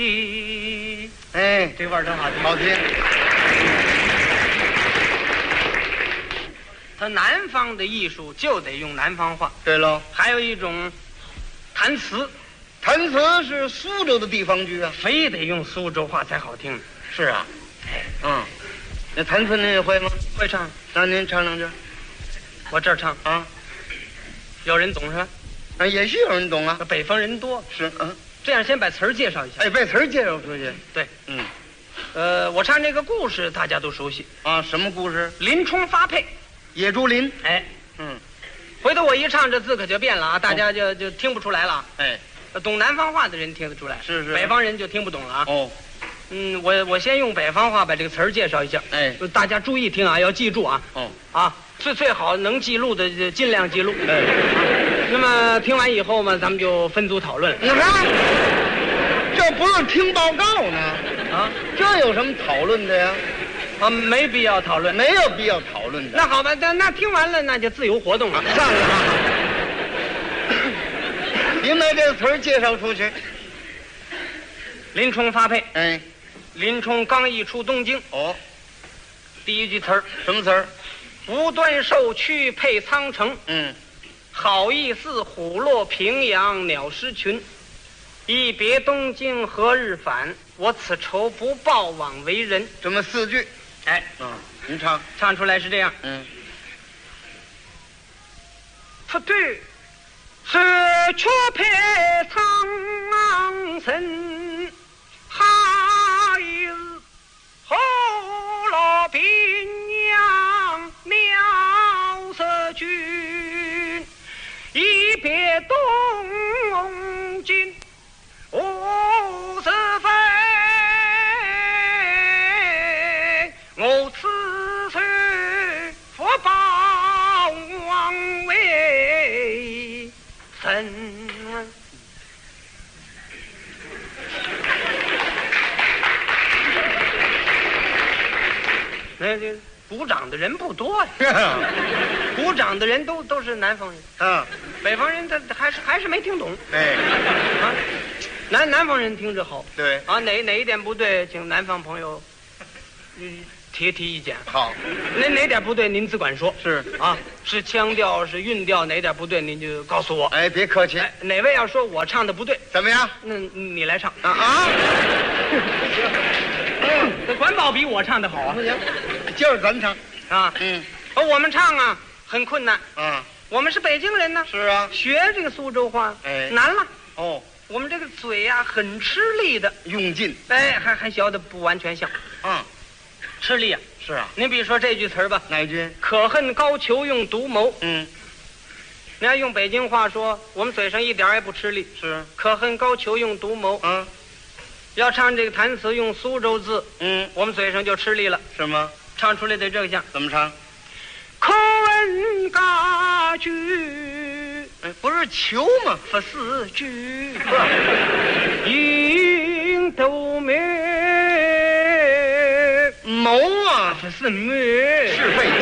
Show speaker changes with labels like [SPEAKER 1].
[SPEAKER 1] 哎，
[SPEAKER 2] 这味儿真好听。
[SPEAKER 1] 好听。
[SPEAKER 2] 他南方的艺术就得用南方话。
[SPEAKER 1] 对喽，
[SPEAKER 2] 还有一种弹词，
[SPEAKER 1] 弹词是苏州的地方剧啊。
[SPEAKER 2] 非得用苏州话才好听。
[SPEAKER 1] 是啊。嗯，那弹词您也会吗？
[SPEAKER 2] 会唱，
[SPEAKER 1] 那您唱两句。
[SPEAKER 2] 我这儿唱
[SPEAKER 1] 啊，
[SPEAKER 2] 有人懂是吧？
[SPEAKER 1] 啊，也是有人懂啊。
[SPEAKER 2] 北方人多，
[SPEAKER 1] 是，嗯。
[SPEAKER 2] 这样先把词儿介绍一下。
[SPEAKER 1] 哎，把词儿介绍出去。
[SPEAKER 2] 对，
[SPEAKER 1] 嗯。
[SPEAKER 2] 我唱这个故事大家都熟悉
[SPEAKER 1] 啊，什么故事？
[SPEAKER 2] 林冲发配。
[SPEAKER 1] 野猪林。
[SPEAKER 2] 哎，
[SPEAKER 1] 嗯。
[SPEAKER 2] 回头我一唱，这字可就变了啊，大家就听不出来了。
[SPEAKER 1] 哎，
[SPEAKER 2] 懂南方话的人听得出来，
[SPEAKER 1] 是是。
[SPEAKER 2] 北方人就听不懂了啊。
[SPEAKER 1] 哦。
[SPEAKER 2] 我先用北方话把这个词儿介绍一下。
[SPEAKER 1] 哎，
[SPEAKER 2] 大家注意听啊，要记住啊。
[SPEAKER 1] 哦。
[SPEAKER 2] 啊，最好能记录的就尽量记录。哎。那么听完以后嘛，咱们就分组讨论。
[SPEAKER 1] 你看，这不是听报告呢？
[SPEAKER 2] 啊，
[SPEAKER 1] 这有什么讨论的呀？
[SPEAKER 2] 啊，没必要讨论，
[SPEAKER 1] 没有必要讨论的。
[SPEAKER 2] 那好吧，那听完了，那就自由活动了。
[SPEAKER 1] 上了。您把这个词儿介绍出去。
[SPEAKER 2] 林冲发配。
[SPEAKER 1] 哎，
[SPEAKER 2] 林冲刚一出东京。
[SPEAKER 1] 哦，
[SPEAKER 2] 第一句词儿
[SPEAKER 1] 什么词儿？
[SPEAKER 2] 无端受屈配苍城。
[SPEAKER 1] 嗯，
[SPEAKER 2] 好意似虎落平阳鸟失群。一别东京何日返？我此仇不报枉为人。
[SPEAKER 1] 这么4句。
[SPEAKER 2] 哎，
[SPEAKER 1] 您唱。
[SPEAKER 2] 唱出来是这样。
[SPEAKER 1] 嗯。
[SPEAKER 2] 不对，是却配苍城，还是虎落平阳鸟失群？一别东京无是非，我此仇不报枉为人。那鼓掌的人不多呀，鼓掌的人都是南方人
[SPEAKER 1] 啊，
[SPEAKER 2] 北方人他还是没听懂。
[SPEAKER 1] 哎，
[SPEAKER 2] 啊，南方人听着好。
[SPEAKER 1] 对
[SPEAKER 2] 啊，哪一点不对，请南方朋友提意见。
[SPEAKER 1] 好，
[SPEAKER 2] 哪点不对您只管说。
[SPEAKER 1] 是
[SPEAKER 2] 啊，是腔调是韵调哪点不对您就告诉我。
[SPEAKER 1] 哎，别客气。
[SPEAKER 2] 哎，哪位要说我唱的不对，
[SPEAKER 1] 怎么样？
[SPEAKER 2] 那你来唱
[SPEAKER 1] 啊。
[SPEAKER 2] 这管保比我唱的好啊。
[SPEAKER 1] 不行，今儿咱唱
[SPEAKER 2] 啊。
[SPEAKER 1] 嗯，
[SPEAKER 2] 我们唱啊很困难
[SPEAKER 1] 啊。
[SPEAKER 2] 我们是北京人呢。
[SPEAKER 1] 是啊，
[SPEAKER 2] 学这个苏州话
[SPEAKER 1] 哎
[SPEAKER 2] 难了。
[SPEAKER 1] 哦，
[SPEAKER 2] 我们这个嘴呀很吃力的，
[SPEAKER 1] 用劲。
[SPEAKER 2] 哎，还学的不完全像。
[SPEAKER 1] 啊，
[SPEAKER 2] 吃力啊。
[SPEAKER 1] 是啊。
[SPEAKER 2] 您比如说这句词儿吧。
[SPEAKER 1] 哪句？
[SPEAKER 2] 可恨高俅用独谋。
[SPEAKER 1] 嗯，
[SPEAKER 2] 你要用北京话说，我们嘴上一点也不吃力。
[SPEAKER 1] 是。
[SPEAKER 2] 可恨高俅用独谋。
[SPEAKER 1] 啊，
[SPEAKER 2] 要唱这个弹词用苏州字，我们嘴上就吃力了。
[SPEAKER 1] 是吗？
[SPEAKER 2] 唱出来得这个像。
[SPEAKER 1] 怎么唱？
[SPEAKER 2] 可恨高俅，
[SPEAKER 1] 不是求吗？
[SPEAKER 2] 不是句，用独谋。
[SPEAKER 1] 谋啊，
[SPEAKER 2] 不是谋，
[SPEAKER 1] 是非